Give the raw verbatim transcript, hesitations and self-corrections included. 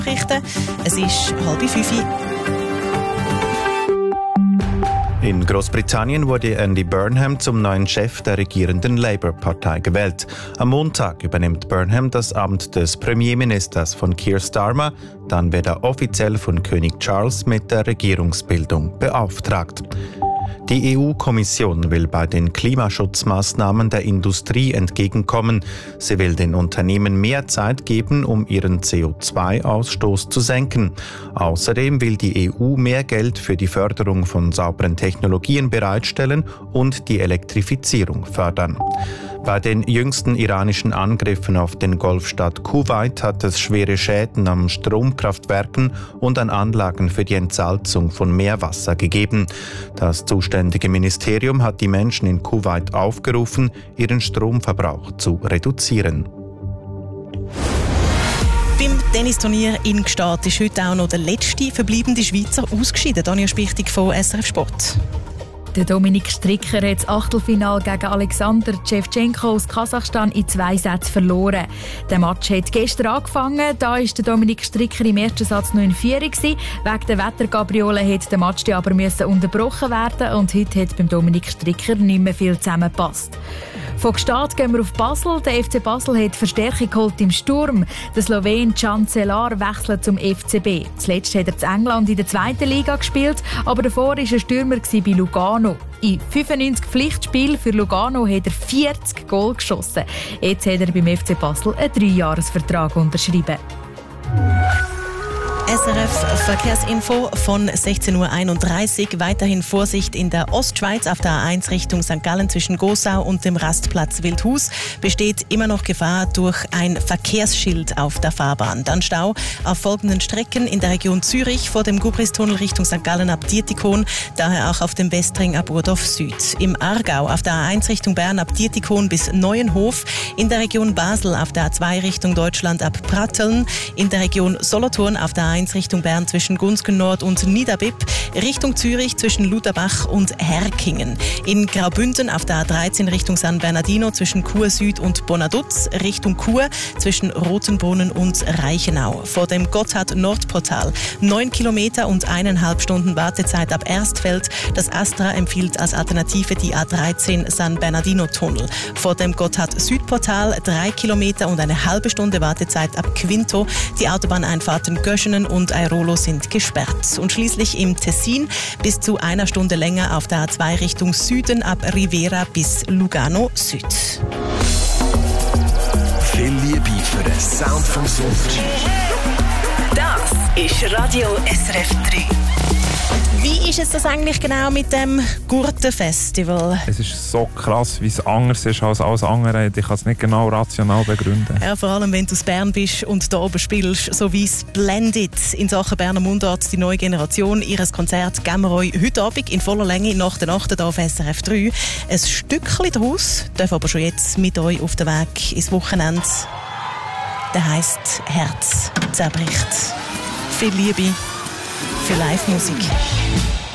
berichten. Es ist halb fünf. In Großbritannien wurde Andy Burnham zum neuen Chef der regierenden Labour-Partei gewählt. Am Montag übernimmt Burnham das Amt des Premierministers von Keir Starmer. Dann wird er offiziell von König Charles mit der Regierungsbildung beauftragt. Die E U-Kommission will bei den Klimaschutzmaßnahmen der Industrie entgegenkommen. Sie will den Unternehmen mehr Zeit geben, um ihren C O zwei Ausstoß zu senken. Außerdem will die E U mehr Geld für die Förderung von sauberen Technologien bereitstellen und die Elektrifizierung fördern. Bei den jüngsten iranischen Angriffen auf den Golfstaat Kuwait hat es schwere Schäden an Stromkraftwerken und an Anlagen für die Entsalzung von Meerwasser gegeben. Das zuständige Ministerium hat die Menschen in Kuwait aufgerufen, ihren Stromverbrauch zu reduzieren. Beim Tennisturnier in Gstaad ist heute auch noch der letzte verbleibende Schweizer ausgeschieden. Daniel Spichtig von S R F Sport. Der Dominik Stricker hat das Achtelfinale gegen Alexander Shevchenko aus Kasachstan in zwei Sätzen verloren. Der Match hat gestern angefangen, da war der Dominik Stricker im ersten Satz noch in Führung. Wegen der Wettergabriole musste der Match aber unterbrochen werden und heute hat beim Dominik Stricker nicht mehr viel zusammengepasst. Von Gstaad gehen wir auf Basel. Der F C Basel hat Verstärkung geholt im Sturm. Der Slowen Can Celar wechselt zum F C B. Zuletzt hat er in England in der zweiten Liga gespielt, aber davor war er Stürmer bei Lugano. In fünfundneunzig Pflichtspielen für Lugano hat er vierzig Goal geschossen. Jetzt hat er beim F C Basel einen Dreijahresvertrag unterschrieben. S R F Verkehrsinfo von sechzehn Uhr einunddreißig. Weiterhin Vorsicht in der Ostschweiz auf der A eins Richtung Sankt Gallen zwischen Gossau und dem Rastplatz Wildhus. Besteht immer noch Gefahr durch ein Verkehrsschild auf der Fahrbahn. Dann Stau auf folgenden Strecken in der Region Zürich vor dem Gubristunnel Richtung Sankt Gallen ab Dietikon, daher auch auf dem Westring ab Urdorf Süd. Im Aargau auf der A eins Richtung Bern ab Dietikon bis Neuenhof. In der Region Basel auf der A zwei Richtung Deutschland ab Pratteln. In der Region Solothurn auf der A eins Richtung Bern zwischen Gunzgen Nord und Niederbipp, Richtung Zürich zwischen Lutherbach und Herkingen. In Graubünden auf der A dreizehn Richtung San Bernardino zwischen Chur Süd und Bonaduz, Richtung Chur zwischen Rotenbrunnen und Reichenau. Vor dem Gotthard-Nordportal neun Kilometer und eineinhalb Stunden Wartezeit ab Erstfeld. Das Astra empfiehlt als Alternative die A dreizehn San Bernardino-Tunnel. Vor dem Gotthard-Südportal drei Kilometer und eine halbe Stunde Wartezeit ab Quinto. Die Autobahneinfahrten Göschenen und Airolo sind gesperrt. Und schließlich im Tessin bis zu einer Stunde länger auf der A zwei Richtung Süden ab Rivera bis Lugano Süd. Viel Liebe für den Sound vom Sonntag. Das ist Radio S R F drei. Wie ist es das eigentlich genau mit dem Gurtenfestival? Es ist so krass, wie es anders ist als alles andere. Ich kann es nicht genau rational begründen. Ja, vor allem, wenn du aus Bern bist und da oben spielst, so wie Splendid in Sachen Berner Mundart, die neue Generation. Ihres Konzert geben wir euch heute Abend in voller Länge nach der Nacht hier auf S R F drei. Ein Stückchen daraus darf aber schon jetzt mit euch auf den Weg ins Wochenende. Der heisst «Herz zerbricht». Viel Liebe für Live-Musik.